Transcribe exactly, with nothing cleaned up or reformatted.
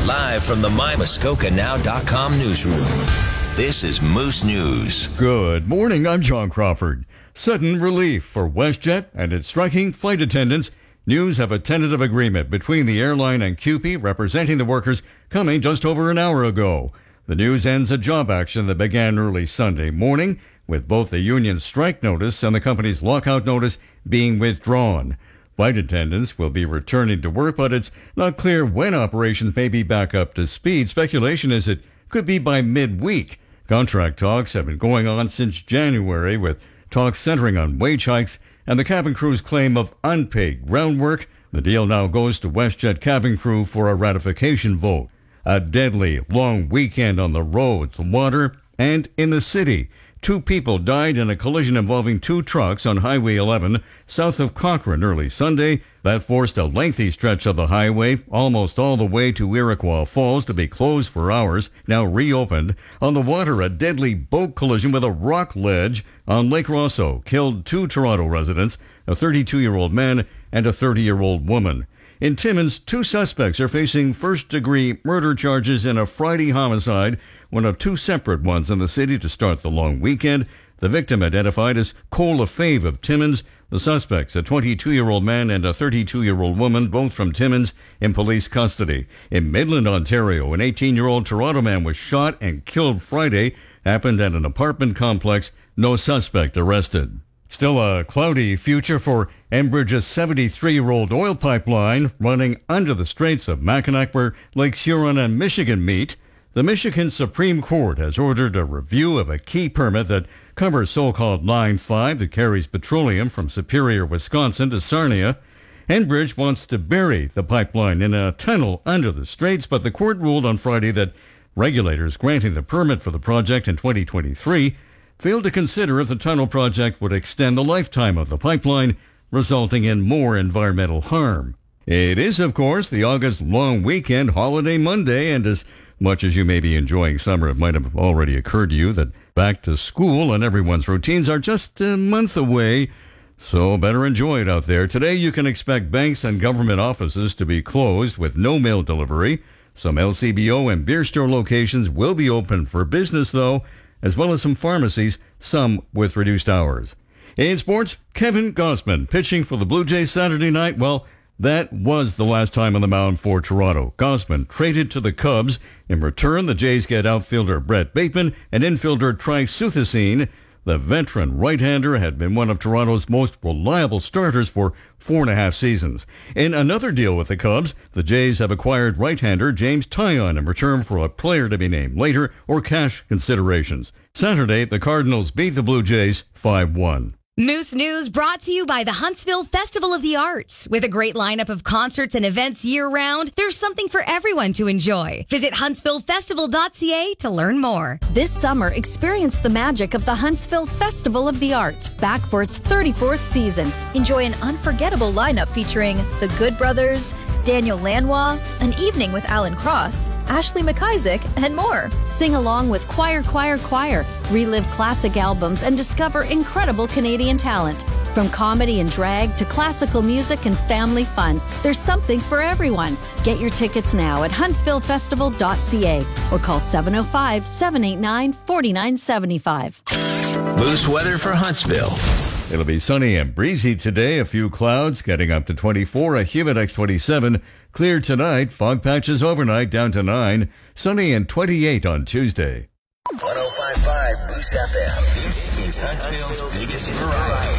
Live from the my muskoka now dot com newsroom, this is Moose News. Good morning, I'm John Crawford. Sudden relief for WestJet and its striking flight attendants. News of a tentative agreement between the airline and C U P E representing the workers coming just over an hour ago. The news ends a job action that began early Sunday morning, with both the union's strike notice and the company's lockout notice being withdrawn. Flight attendants will be returning to work, but it's not clear when operations may be back up to speed. Speculation is it could be by midweek. Contract talks have been going on since January, with talks centering on wage hikes and the cabin crew's claim of unpaid ground work. The deal now goes to WestJet cabin crew for a ratification vote. A deadly long weekend on the roads, water, and in the city. Two people died in a collision involving two trucks on Highway eleven south of Cochrane early Sunday. That forced a lengthy stretch of the highway, almost all the way to Iroquois Falls, to be closed for hours, now reopened. On the water, a deadly boat collision with a rock ledge on Lake Rosso killed two Toronto residents, a thirty-two-year-old man and a thirty-year-old woman. In Timmins, two suspects are facing first-degree murder charges in a Friday homicide, one of two separate ones in the city to start the long weekend. The victim identified as Cole Lefebvre of Timmins. The suspects, a twenty-two-year-old man and a thirty-two-year-old woman, both from Timmins, in police custody. In Midland, Ontario, an eighteen-year-old Toronto man was shot and killed Friday. Happened at an apartment complex. No suspect arrested. Still a cloudy future for Enbridge's seventy-three-year-old oil pipeline running under the Straits of Mackinac, where Lakes Huron and Michigan meet. The Michigan Supreme Court has ordered a review of a key permit that covers so-called Line five that carries petroleum from Superior, Wisconsin to Sarnia. Enbridge wants to bury the pipeline in a tunnel under the Straits, but the court ruled on Friday that regulators granting the permit for the project in twenty twenty-three failed to consider if the tunnel project would extend the lifetime of the pipeline, resulting in more environmental harm. It is, of course, the August long weekend, holiday Monday, and as much as you may be enjoying summer, it might have already occurred to you that back to school and everyone's routines are just a month away, so better enjoy it out there. Today you can expect banks and government offices to be closed with no mail delivery. Some L C B O and beer store locations will be open for business, though, as well as some pharmacies, some with reduced hours. In sports, Kevin Gausman pitching for the Blue Jays Saturday night. Well, that was the last time on the mound for Toronto. Gausman traded to the Cubs. In return, the Jays get outfielder Brett Bateman and infielder Tri Suthasine. The veteran right-hander had been one of Toronto's most reliable starters for four and a half seasons. In another deal with the Cubs, the Jays have acquired right-hander James Taillon in return for a player to be named later or cash considerations. Saturday, the Cardinals beat the Blue Jays five one. Moose News brought to you by the Huntsville Festival of the Arts. With a great lineup of concerts and events year-round, there's something for everyone to enjoy. Visit huntsville festival dot c a to learn more. This summer, experience the magic of the Huntsville Festival of the Arts, back for its thirty-fourth season. Enjoy an unforgettable lineup featuring the Good Brothers, Daniel Lanois, An Evening with Alan Cross, Ashley McIsaac, and more. Sing along with Choir, Choir, Choir. Relive classic albums and discover incredible Canadian talent. From comedy and drag to classical music and family fun, there's something for everyone. Get your tickets now at huntsville festival dot c a or call seven oh five, seven eight nine, four nine seven five. Moose weather for Huntsville. It'll be sunny and breezy today. A few clouds getting up to twenty-four, a humid X twenty-seven. Clear tonight, fog patches overnight down to nine. Sunny and twenty-eight on Tuesday. one oh five point five Moose F M. This is Huntsville's biggest variety.